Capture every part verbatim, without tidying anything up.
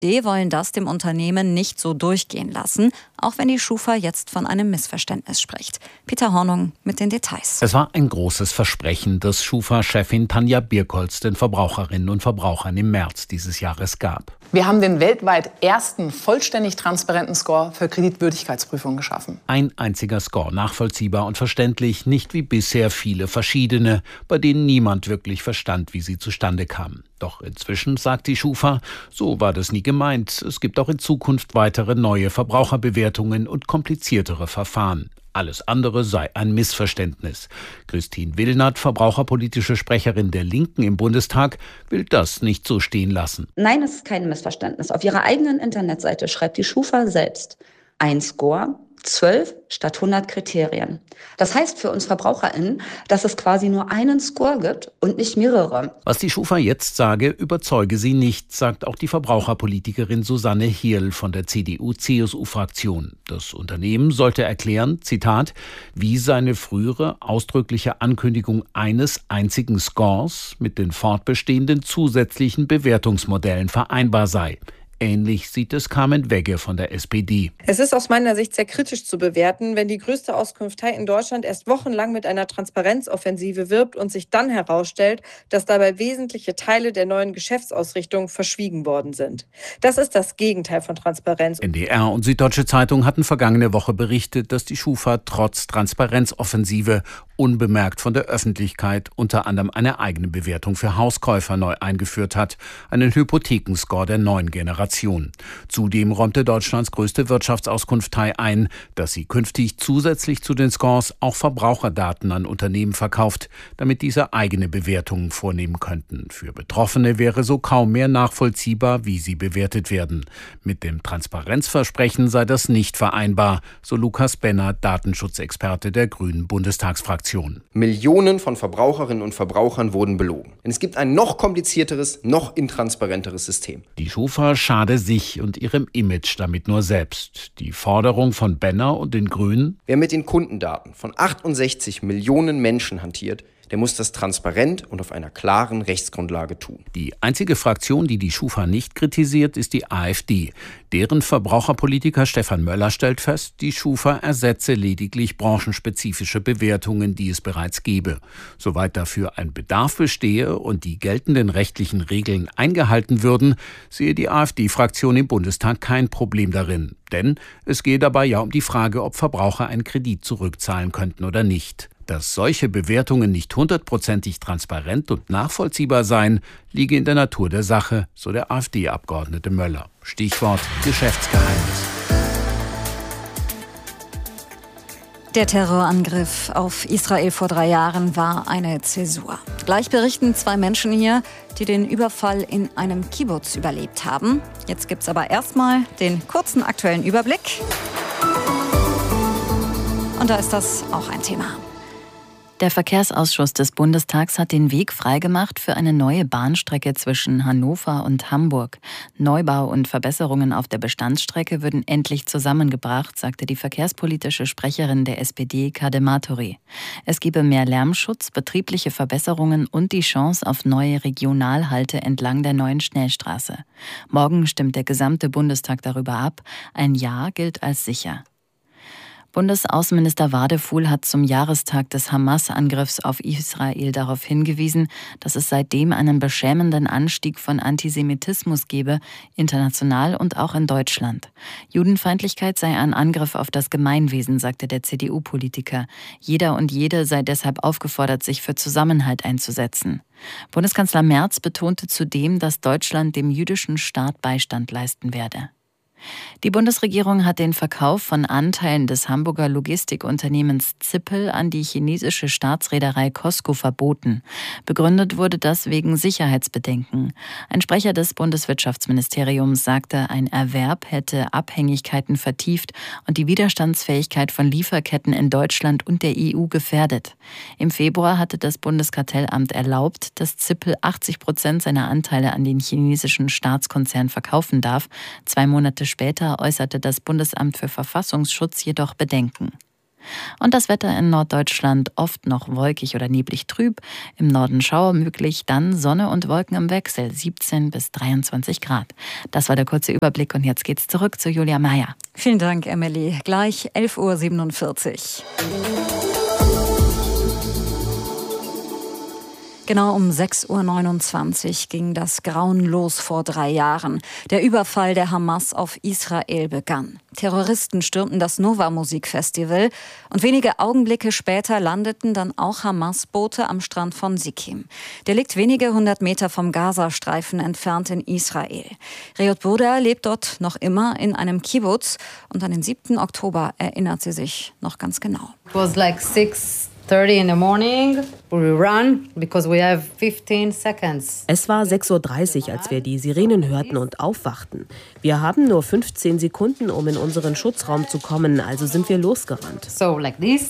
Die wollen das dem Unternehmen nicht so durchgehen lassen, auch wenn die Schufa jetzt von einem Missverständnis spricht. Peter Hornung mit den Details. Es war ein großes Versprechen, das Schufa-Chefin Tanja Birkholz den Verbraucherinnen und Verbrauchern im März dieses Jahres gab. Wir haben den weltweit ersten vollständig transparenten Score für Kreditwürdigkeitsprüfungen geschaffen. Ein einziger Score, nachvollziehbar und verständlich, nicht wie bisher viele verschiedene, bei denen niemand wirklich verstand, wie sie zustande kamen. Doch inzwischen sagt die Schufa, so war das nie gemeint. Es gibt auch in Zukunft weitere neue Verbraucherbewertungen und kompliziertere Verfahren. Alles andere sei ein Missverständnis. Christine Willnert, verbraucherpolitische Sprecherin der Linken im Bundestag, will das nicht so stehen lassen. Nein, es ist kein Missverständnis. Auf ihrer eigenen Internetseite schreibt die Schufa selbst: ein Score, zwölf statt hundert Kriterien. Das heißt für uns VerbraucherInnen, dass es quasi nur einen Score gibt und nicht mehrere. Was die Schufa jetzt sage, überzeuge sie nicht, sagt auch die Verbraucherpolitikerin Susanne Hierl von der C D U-C S U-Fraktion. Das Unternehmen sollte erklären, Zitat, wie seine frühere ausdrückliche Ankündigung eines einzigen Scores mit den fortbestehenden zusätzlichen Bewertungsmodellen vereinbar sei. Ähnlich sieht es Carmen Wegge von der S P D. Es ist aus meiner Sicht sehr kritisch zu bewerten, wenn die größte Auskunftei in Deutschland erst wochenlang mit einer Transparenzoffensive wirbt und sich dann herausstellt, dass dabei wesentliche Teile der neuen Geschäftsausrichtung verschwiegen worden sind. Das ist das Gegenteil von Transparenz. N D R und Süddeutsche Zeitung hatten vergangene Woche berichtet, dass die Schufa trotz Transparenzoffensive unbemerkt von der Öffentlichkeit unter anderem eine eigene Bewertung für Hauskäufer neu eingeführt hat, einen Hypothekenscore der neuen Generation. Zudem räumte Deutschlands größte Wirtschaftsauskunftei ein, dass sie künftig zusätzlich zu den Scores auch Verbraucherdaten an Unternehmen verkauft, damit diese eigene Bewertungen vornehmen könnten. Für Betroffene wäre so kaum mehr nachvollziehbar, wie sie bewertet werden. Mit dem Transparenzversprechen sei das nicht vereinbar, so Lukas Benner, Datenschutzexperte der Grünen Bundestagsfraktion. Millionen von Verbraucherinnen und Verbrauchern wurden belogen. Denn es gibt ein noch komplizierteres, noch intransparenteres System. Die Schufa schade sich und ihrem Image damit nur selbst. Die Forderung von Benner und den Grünen: Wer mit den Kundendaten von achtundsechzig Millionen Menschen hantiert, der muss das transparent und auf einer klaren Rechtsgrundlage tun. Die einzige Fraktion, die die Schufa nicht kritisiert, ist die AfD. Deren Verbraucherpolitiker Stefan Möller stellt fest, die Schufa ersetze lediglich branchenspezifische Bewertungen, die es bereits gebe. Soweit dafür ein Bedarf bestehe und die geltenden rechtlichen Regeln eingehalten würden, sehe die AfD-Fraktion im Bundestag kein Problem darin. Denn es gehe dabei ja um die Frage, ob Verbraucher einen Kredit zurückzahlen könnten oder nicht. Dass solche Bewertungen nicht hundertprozentig transparent und nachvollziehbar seien, liege in der Natur der Sache, so der AfD-Abgeordnete Möller. Stichwort Geschäftsgeheimnis. Der Terrorangriff auf Israel vor drei Jahren war eine Zäsur. Gleich berichten zwei Menschen hier, die den Überfall in einem Kibbutz überlebt haben. Jetzt gibt's aber erstmal den kurzen aktuellen Überblick. Und da ist das auch ein Thema. Der Verkehrsausschuss des Bundestags hat den Weg freigemacht für eine neue Bahnstrecke zwischen Hannover und Hamburg. Neubau und Verbesserungen auf der Bestandsstrecke würden endlich zusammengebracht, sagte die verkehrspolitische Sprecherin der S P D, Kadematori. Es gebe mehr Lärmschutz, betriebliche Verbesserungen und die Chance auf neue Regionalhalte entlang der neuen Schnellstraße. Morgen stimmt der gesamte Bundestag darüber ab. Ein Ja gilt als sicher. Bundesaußenminister Wadefuhl hat zum Jahrestag des Hamas-Angriffs auf Israel darauf hingewiesen, dass es seitdem einen beschämenden Anstieg von Antisemitismus gebe, international und auch in Deutschland. Judenfeindlichkeit sei ein Angriff auf das Gemeinwesen, sagte der C D U-Politiker. Jeder und jede sei deshalb aufgefordert, sich für Zusammenhalt einzusetzen. Bundeskanzler Merz betonte zudem, dass Deutschland dem jüdischen Staat Beistand leisten werde. Die Bundesregierung hat den Verkauf von Anteilen des Hamburger Logistikunternehmens Zippel an die chinesische Staatsreederei COSCO verboten. Begründet wurde das wegen Sicherheitsbedenken. Ein Sprecher des Bundeswirtschaftsministeriums sagte, ein Erwerb hätte Abhängigkeiten vertieft und die Widerstandsfähigkeit von Lieferketten in Deutschland und der E U gefährdet. Im Februar hatte das Bundeskartellamt erlaubt, dass Zippel achtzig Prozent seiner Anteile an den chinesischen Staatskonzern verkaufen darf. Zwei Monate später äußerte das Bundesamt für Verfassungsschutz jedoch Bedenken. Und das Wetter in Norddeutschland oft noch wolkig oder neblig trüb, im Norden Schauer möglich, dann Sonne und Wolken im Wechsel, siebzehn bis dreiundzwanzig Grad. Das war der kurze Überblick und jetzt geht's zurück zu Julia Meyer. Vielen Dank, Emily. Gleich elf Uhr siebenundvierzig. Genau um sechs Uhr neunundzwanzig ging das Grauen los vor drei Jahren. Der Überfall der Hamas auf Israel begann. Terroristen stürmten das Nova-Musikfestival und wenige Augenblicke später landeten dann auch Hamas-Boote am Strand von Sikkim. Der liegt wenige hundert Meter vom Gazastreifen entfernt in Israel. Reut Burda lebt dort noch immer in einem Kibbutz und an den siebten Oktober erinnert sie sich noch ganz genau. It was like six thirty in the morning. We run because we have fifteen seconds. Es war sechs Uhr dreißig, als wir die Sirenen hörten und aufwachten. Wir haben nur fünfzehn Sekunden, um in unseren Schutzraum zu kommen, also sind wir losgerannt. So like this.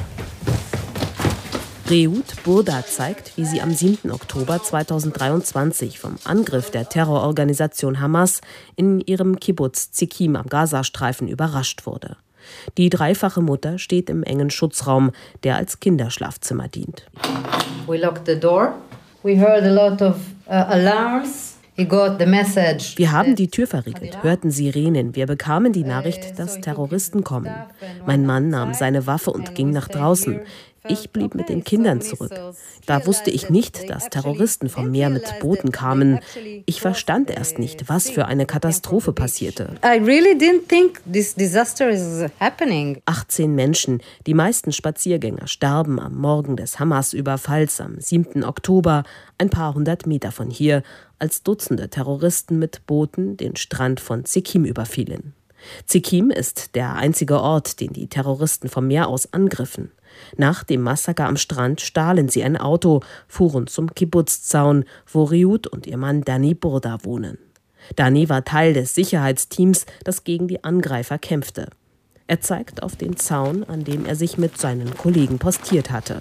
Reut Burda zeigt, wie sie am siebten Oktober zweitausenddreiundzwanzig vom Angriff der Terrororganisation Hamas in ihrem Kibbutz Sikkim am Gazastreifen überrascht wurde. Die dreifache Mutter steht im engen Schutzraum, der als Kinderschlafzimmer dient. We locked the door. We heard a lot of uh, alarms. He got the message. Wir haben die Tür verriegelt, hörten Sirenen. Wir bekamen die Nachricht, dass Terroristen kommen. Mein Mann nahm seine Waffe und ging nach draußen. Ich blieb mit den Kindern zurück. Da wusste ich nicht, dass Terroristen vom Meer mit Booten kamen. Ich verstand erst nicht, was für eine Katastrophe passierte. I really didn't think this disaster is happening. achtzehn Menschen, die meisten Spaziergänger, starben am Morgen des Hamas-Überfalls am siebten Oktober, ein paar hundert Meter von hier, als Dutzende Terroristen mit Booten den Strand von Sikkim überfielen. Sikkim ist der einzige Ort, den die Terroristen vom Meer aus angriffen. Nach dem Massaker am Strand stahlen sie ein Auto, fuhren zum Kibbutz-Zaun, wo Reut und ihr Mann Dani Burda wohnen. Dani war Teil des Sicherheitsteams, das gegen die Angreifer kämpfte. Er zeigt auf den Zaun, an dem er sich mit seinen Kollegen postiert hatte.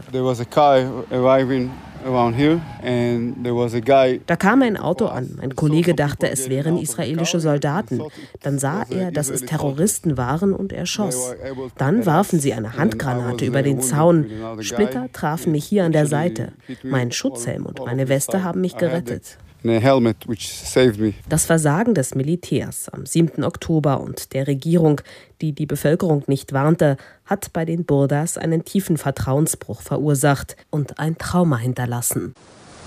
Da kam ein Auto an. Mein Kollege dachte, es wären israelische Soldaten. Dann sah er, dass es Terroristen waren und er schoss. Dann warfen sie eine Handgranate über den Zaun. Splitter trafen mich hier an der Seite. Mein Schutzhelm und meine Weste haben mich gerettet. Das Versagen des Militärs am siebten Oktober und der Regierung, die die Bevölkerung nicht warnte, hat bei den Burdas einen tiefen Vertrauensbruch verursacht und ein Trauma hinterlassen.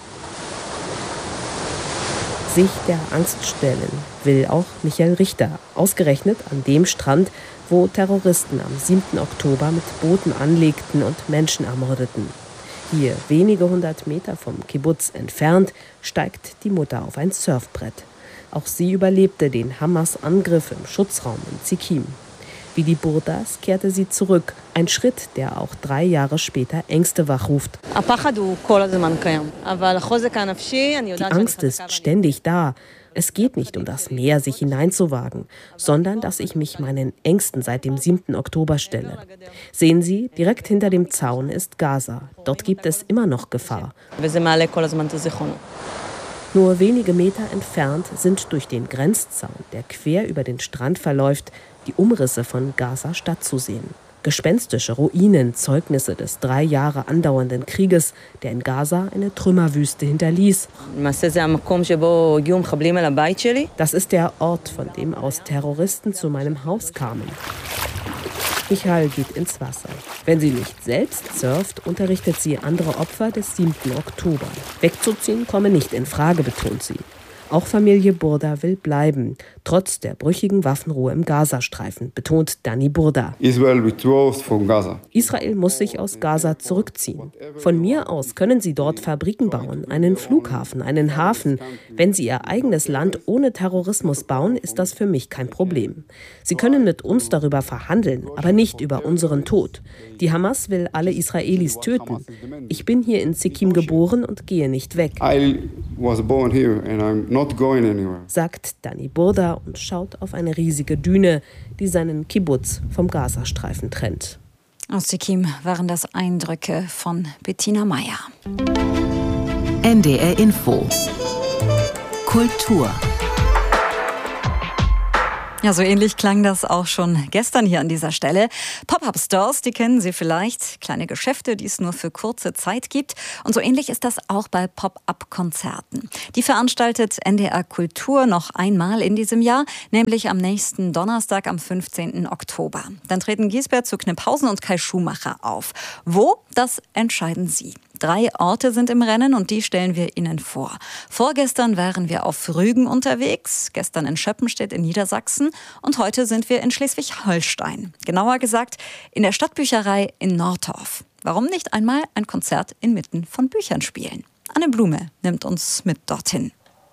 Sich der Angst stellen will auch Michael Richter, ausgerechnet an dem Strand, wo Terroristen am siebten Oktober mit Booten anlegten und Menschen ermordeten. Hier, wenige hundert Meter vom Kibbutz entfernt, steigt die Mutter auf ein Surfbrett. Auch sie überlebte den Hamas-Angriff im Schutzraum in Sikkim. Wie die Burdas kehrte sie zurück, ein Schritt, der auch drei Jahre später Ängste wachruft. Die Angst ist ständig da. Es geht nicht um das Meer, sich hineinzuwagen, sondern dass ich mich meinen Ängsten seit dem siebten Oktober stelle. Sehen Sie, direkt hinter dem Zaun ist Gaza. Dort gibt es immer noch Gefahr. Nur wenige Meter entfernt sind durch den Grenzzaun, der quer über den Strand verläuft, die Umrisse von Gaza-Stadt zu sehen. Gespenstische Ruinen, Zeugnisse des drei Jahre andauernden Krieges, der in Gaza eine Trümmerwüste hinterließ. Das ist der Ort, von dem aus Terroristen zu meinem Haus kamen. Michael geht ins Wasser. Wenn sie nicht selbst surft, unterrichtet sie andere Opfer des siebten Oktober. Wegzuziehen komme nicht in Frage, betont sie. Auch Familie Burda will bleiben, trotz der brüchigen Waffenruhe im Gazastreifen, betont Dani Burda. Israel withdraws from Gaza. Israel muss sich aus Gaza zurückziehen. Von mir aus können sie dort Fabriken bauen, einen Flughafen, einen Hafen. Wenn sie ihr eigenes Land ohne Terrorismus bauen, ist das für mich kein Problem. Sie können mit uns darüber verhandeln, aber nicht über unseren Tod. Die Hamas will alle Israelis töten. Ich bin hier in Sikkim geboren und gehe nicht weg. I was born here and I'm not going anywhere. Sagt Dani Burda und schaut auf eine riesige Düne, die seinen Kibbutz vom Gazastreifen trennt. Aus Sikkim waren das Eindrücke von Bettina Meyer. N D R Info Kultur. Ja, so ähnlich klang das auch schon gestern hier an dieser Stelle. Pop-up-Stores, die kennen Sie vielleicht. Kleine Geschäfte, die es nur für kurze Zeit gibt. Und so ähnlich ist das auch bei Pop-up-Konzerten. Die veranstaltet N D R Kultur noch einmal in diesem Jahr, nämlich am nächsten Donnerstag, am fünfzehnten Oktober. Dann treten Giesbert zu Kniphausen und Kai Schumacher auf. Wo? Das entscheiden Sie. Drei Orte sind im Rennen und die stellen wir Ihnen vor. Vorgestern waren wir auf Rügen unterwegs, gestern in Schöppenstedt in Niedersachsen und heute sind wir in Schleswig-Holstein. Genauer gesagt in der Stadtbücherei in Nordorf. Warum nicht einmal ein Konzert inmitten von Büchern spielen? Anne Blume nimmt uns mit dorthin.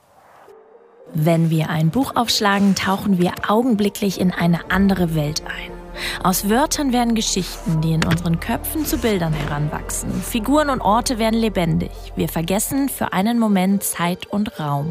Wenn wir ein Buch aufschlagen, tauchen wir augenblicklich in eine andere Welt ein. Aus Wörtern werden Geschichten, die in unseren Köpfen zu Bildern heranwachsen. Figuren und Orte werden lebendig. Wir vergessen für einen Moment Zeit und Raum.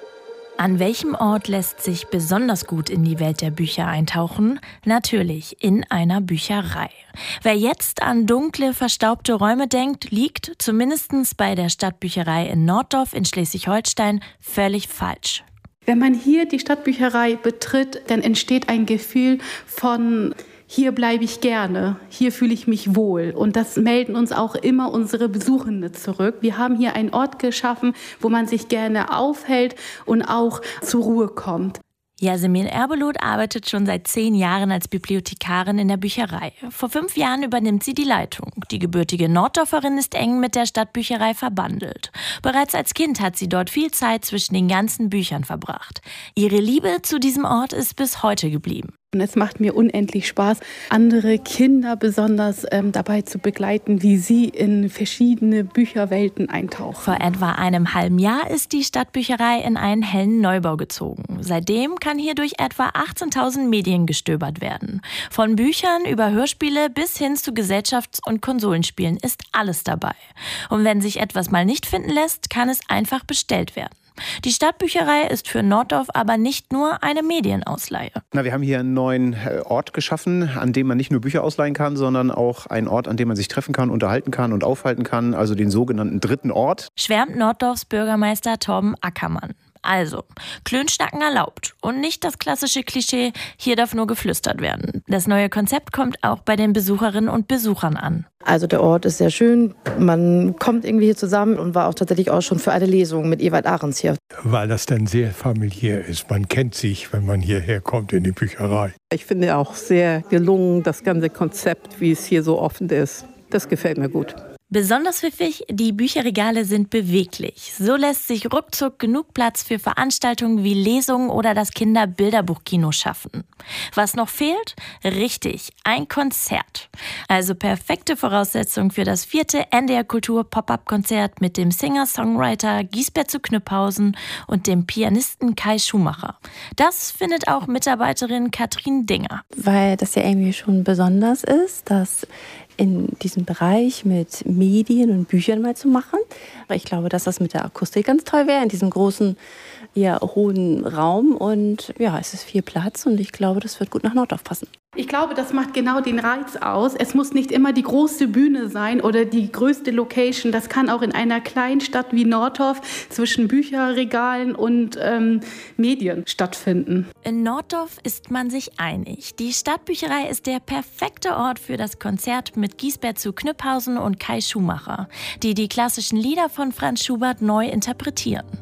An welchem Ort lässt sich besonders gut in die Welt der Bücher eintauchen? Natürlich in einer Bücherei. Wer jetzt an dunkle, verstaubte Räume denkt, liegt zumindest bei der Stadtbücherei in Norddorf in Schleswig-Holstein völlig falsch. Wenn man hier die Stadtbücherei betritt, dann entsteht ein Gefühl von: Hier bleibe ich gerne, hier fühle ich mich wohl. Und das melden uns auch immer unsere Besuchende zurück. Wir haben hier einen Ort geschaffen, wo man sich gerne aufhält und auch zur Ruhe kommt. Yasemin Erbelut arbeitet schon seit zehn Jahren als Bibliothekarin in der Bücherei. Vor fünf Jahren übernimmt sie die Leitung. Die gebürtige Norddorferin ist eng mit der Stadtbücherei verbandelt. Bereits als Kind hat sie dort viel Zeit zwischen den ganzen Büchern verbracht. Ihre Liebe zu diesem Ort ist bis heute geblieben. Und es macht mir unendlich Spaß, andere Kinder besonders ähm, dabei zu begleiten, wie sie in verschiedene Bücherwelten eintauchen. Vor etwa einem halben Jahr ist die Stadtbücherei in einen hellen Neubau gezogen. Seitdem kann hier durch etwa achtzehntausend Medien gestöbert werden. Von Büchern über Hörspiele bis hin zu Gesellschafts- und Konsolenspielen ist alles dabei. Und wenn sich etwas mal nicht finden lässt, kann es einfach bestellt werden. Die Stadtbücherei ist für Norddorf aber nicht nur eine Medienausleihe. Na, wir haben hier einen neuen Ort geschaffen, an dem man nicht nur Bücher ausleihen kann, sondern auch einen Ort, an dem man sich treffen kann, unterhalten kann und aufhalten kann, also den sogenannten dritten Ort. Schwärmt Norddorfs Bürgermeister Torben Ackermann. Also, Klönschnacken erlaubt und nicht das klassische Klischee, hier darf nur geflüstert werden. Das neue Konzept kommt auch bei den Besucherinnen und Besuchern an. Also der Ort ist sehr schön, man kommt irgendwie hier zusammen und war auch tatsächlich auch schon für eine Lesung mit Ewald Ahrens hier. Weil das dann sehr familiär ist, man kennt sich, wenn man hierher kommt in die Bücherei. Ich finde auch sehr gelungen, das ganze Konzept, wie es hier so offen ist. Das gefällt mir gut. Besonders pfiffig, die Bücherregale sind beweglich. So lässt sich ruckzuck genug Platz für Veranstaltungen wie Lesungen oder das Kinderbilderbuchkino schaffen. Was noch fehlt? Richtig, ein Konzert. Also perfekte Voraussetzung für das vierte N D R Kultur Pop-up-Konzert mit dem Singer-Songwriter Giesbert zu Kniphausen und dem Pianisten Kai Schumacher. Das findet auch Mitarbeiterin Katrin Dinger. Weil das ja irgendwie schon besonders ist, dass in diesem Bereich mit Medien und Büchern mal zu machen. Ich glaube, dass das mit der Akustik ganz toll wäre, in diesem großen, eher hohen Raum. Und ja, es ist viel Platz und ich glaube, das wird gut nach Norddorf passen. Ich glaube, das macht genau den Reiz aus. Es muss nicht immer die große Bühne sein oder die größte Location. Das kann auch in einer kleinen Stadt wie Norddorf zwischen Bücherregalen und ähm, Medien stattfinden. In Norddorf ist man sich einig. Die Stadtbücherei ist der perfekte Ort für das Konzert mit Giesbert zu Kniphausen und Kai Schumacher, die die klassischen Lieder von Franz Schubert neu interpretieren.